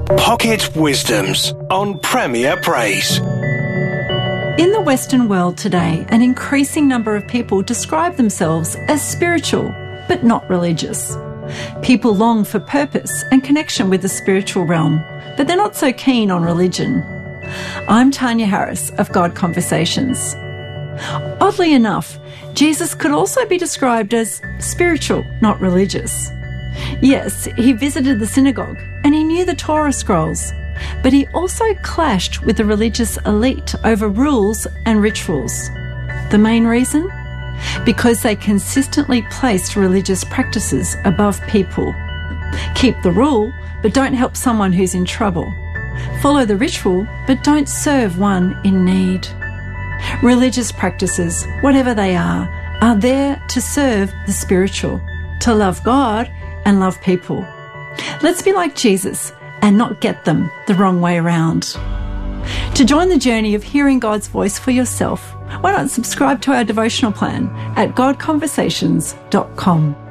Pocket Wisdoms on Premier Praise. In the Western world today, an increasing number of people describe themselves as spiritual, but not religious. People long for purpose and connection with the spiritual realm, but they're not so keen on religion. I'm Tanya Harris of God Conversations. Oddly enough, Jesus could also be described as spiritual, not religious. Yes, he visited the synagogue and he knew the Torah scrolls, but he also clashed with the religious elite over rules and rituals. The main reason? Because they consistently placed religious practices above people. Keep the rule, but don't help someone who's in trouble. Follow the ritual, but don't serve one in need. Religious practices, whatever they are there to serve the spiritual, to love God and love people. Let's be like Jesus and not get them the wrong way around. To join the journey of hearing God's voice for yourself, why not subscribe to our devotional plan at godconversations.com.